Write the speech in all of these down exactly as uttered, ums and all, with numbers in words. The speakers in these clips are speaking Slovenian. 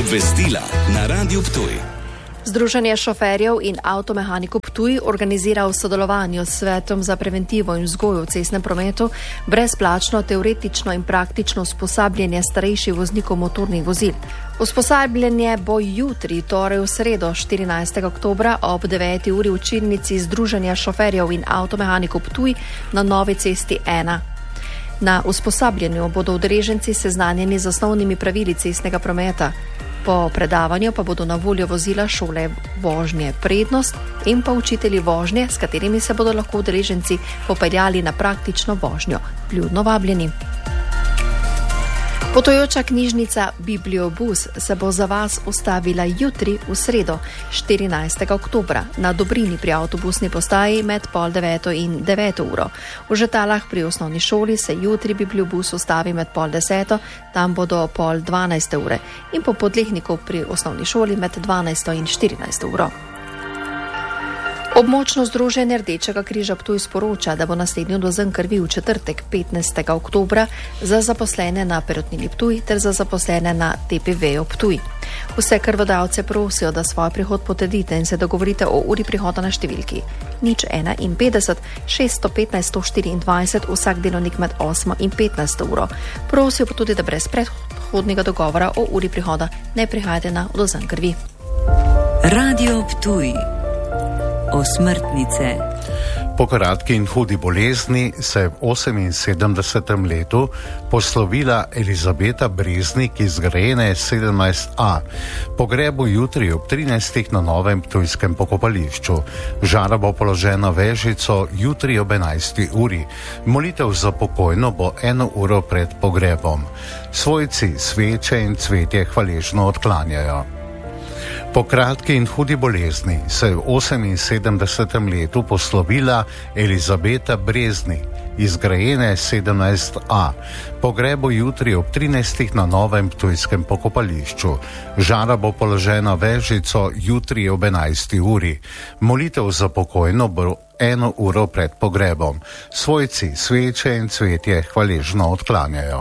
Obvestila na Radiu Ptuj. Združenje šoferjev in avtomehanikov Ptuj organizira v sodelovanju s Svetom za preventivo in vzgojo v cestnem prometu brezplačno teoretično in praktično usposabljanje starejših voznikov motornih vozil. Usposabljanje bo jutri, torej v sredo, štirinajstega oktobra ob deveti uri v učilnici Združenja šoferjev in avtomehanikov Ptuj na Novi cesti ena. Na usposabljanju bodo udeleženci seznanjeni z osnovnimi pravili cestnega prometa. Po predavanju pa bodo na voljo vozila šole vožnje Prednost in pa učitelji vožnje, s katerimi se bodo lahko udeleženci popeljali na praktično vožnjo. Vljudno vabljeni. Potujoča knjižnica Bibliobus se bo za vas ustavila jutri v sredo, štirinajstega oktobra, na Dobrini pri avtobusni postaji med pol deveto in deveto uro. V Žetalah pri osnovni šoli se jutri Bibliobus ustavi med pol deseto, tam bodo pol dvanajste ure in po Podlehniku pri osnovni šoli med dvanajsto in štirinajsto uro. Območno združenje Rdečega križa Ptuj sporoča, da bo naslednji odvzem krvi v četrtek, petnajstega oktobra, za zaposlene na Perutnini Ptuj ter za zaposlene na T P V-ju Ptuj. Vse krvodajalce prosijo, da svoj prihod potrdite in se dogovorite o uri prihoda na številki nič enainpetdeset šeststo petnajst sto štiriindvajset vsak delovnik med osmo in petnajsto uro. Prosijo pa tudi, da brez predhodnega dogovora o uri prihoda ne prihajate na odvzem krvi. Radio Ptuj. Osmrtnice. Po kratki in hudi bolezni se je v oseminsedemdesetem letu poslovila Elizabeta Breznik iz Grajene sedemnajst A. Pogrebu jutri ob trinajstih na novem ptujskem pokopališču. Žara bo položena vežico jutri ob enajsti uri. Molitev za pokojno bo eno uro pred pogrebom. Svojci sveče in cvetje hvaležno odklanjajo. Po kratki in hudi bolezni se je v oseminsedemdesetem letu poslovila Elizabeta Breznik iz Grajene sedemnajst A. Pogreb bo jutri ob trinajstih na novem ptujskem pokopališču. Žara bo položena vežico jutri ob enajsti uri. Molitev za pokojno bo eno uro pred pogrebom. Svojci sveče in cvetje hvaležno odklanjajo.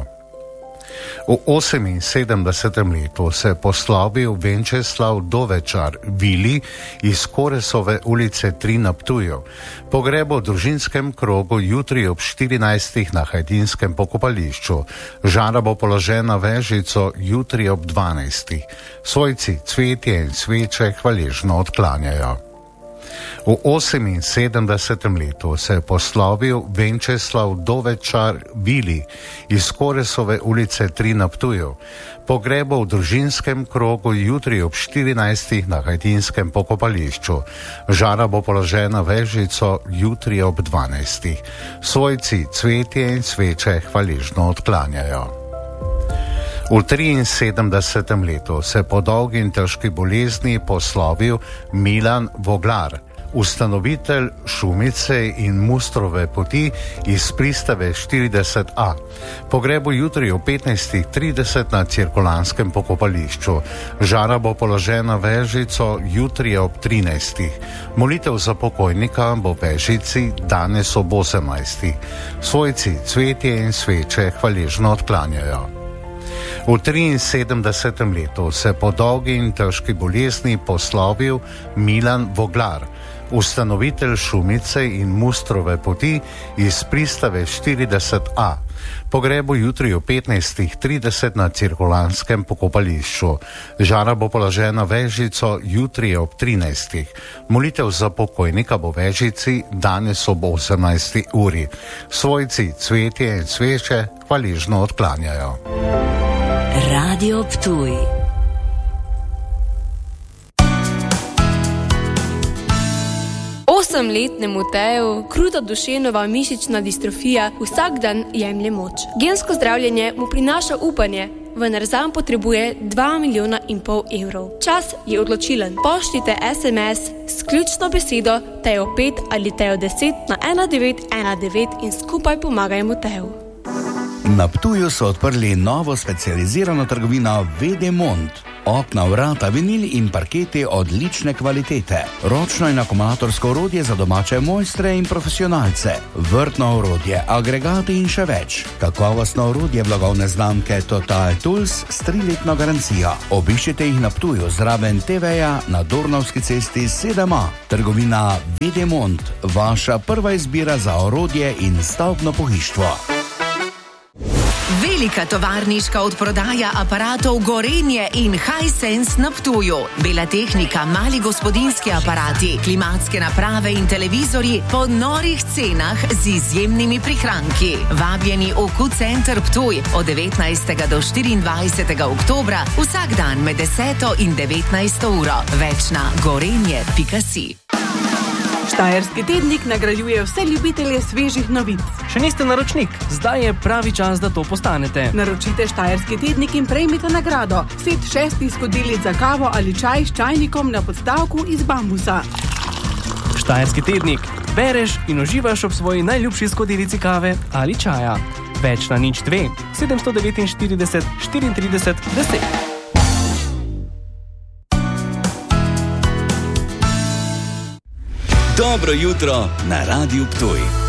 V oseminsedemdesetem letu se je poslovil Venčeslav Dovečar Vili iz Koresove ulice tri na Ptuju. Pogreb v družinskem krogu jutri ob štirinajstih na Hajdinskem pokopališču. Žara bo položena vežico jutri ob dvanajstih. Svojci cvetje in sveče hvaležno odklanjajo. V oseminsedemdesetem letu se je poslovil Venčeslav Dovečar Vili iz Koresove ulice tri na Ptuju. Pogreb v družinskem krogu jutri ob štirinajstih na Hajdinskem pokopališču. Žara bo položena vežico jutri ob dvanajstih. Svojci cvetje in sveče hvaležno odklanjajo. V triinsedemdesetem letu se po dolgi in težki bolezni poslovil Milan Voglar, ustanovitelj Šumice in Mustrove poti iz pristave štirideset A. Pogreb bo jutri ob petnajstih trideset na Cirkulanskem pokopališču. Žara bo položena vežico jutri ob trinajstih. Molitev za pokojnika bo v vežici danes ob osemnajstih. Svojci cvetje in sveče hvaležno odklanjajo. V triinsedemdesetem letu se po dolgi in težki bolezni poslovil Milan Voglar, ustanovitelj Šumice in Mustrove poti iz pristave štirideset A. Pogreb bo jutri ob petnajstih trideset na Cirkulanskem pokopališču. Žara bo položena vežico jutri ob trinajstih. Molitev za pokojnika bo v vežici danes ob osemnajsti uri. Svojci cvetje in sveče hvaležno odklanjajo. Radio Ptuj. Osemletnemu Teju kruta duševnova mišična distrofija vsak dan jemlje moč. Gensko zdravljenje mu prinaša upanje, vendar zanj potrebuje dva milijona in pol evrov. Čas je odločilen. Pošljite es em es s ključno besedo Tejo pet ali Tejo deset na ena devet ena devet in skupaj pomagajmo Teju. Na Ptuju so odprli novo specializirano trgovino Vedemont. Okna, vrata, vinil in parketi odlične kvalitete. Ročno in akumulatorsko orodje za domače mojstre in profesionalce. Vrtno orodje, agregati in še več. Kakovostno orodje blagovne znamke Total Tools s triletno garancijo. Obiščite jih na Ptuju zraven te veja na Dornavski cesti sedem A. Trgovina Videmont, vaša prva izbira za orodje in stavbno pohištvo. Velika tovarniška odprodaja aparatov Gorenje in Hisense na Ptuju. Bela tehnika, mali gospodinjski aparati, klimatske naprave in televizorji po norih cenah z izjemnimi prihranki. Vabljeni v Q-Center Ptuj od devetnajstega do štiriindvajsetega oktobra vsak dan med deseto in devetnajsto uro. Več na gorenje pika si. Štajerski tednik nagrajuje vse ljubitelje svežih novic. Še niste naročnik? Zdaj je pravi čas, da to postanete. Naročite Štajerski tednik in prejmite nagrado. Set šestih skodelic za kavo ali čaj s čajnikom na podstavku iz bambusa. Štajerski tednik. Bereš in uživaš ob svoji najljubši skodelici kave ali čaja. Več na nič dve, sedemsto devetinštirideset, štiriintrideset, deset. Dobro jutro na Radiu Ptuj.